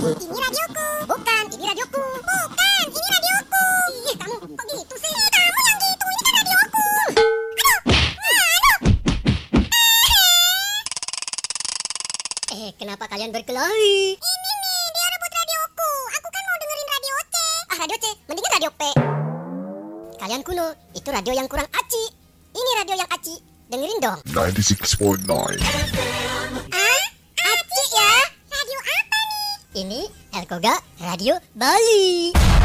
Ini radioku. Bukan, ini radioku. Bukan, ini radioku. Ih, kamu kok gitu sih? Kamu yang gitu, ini kan radioku. Kenapa kalian berkelahi? Ini nih, dia rebut radioku. Aku kan mau dengerin radio C. Ah, radio C, mendingan radio P. Kalian kuno, itu radio yang kurang aci. Ini radio yang aci, dengerin dong. 96.9. Ah, aci ya? Radio apa nih? Ini Elkoga Radio Bali.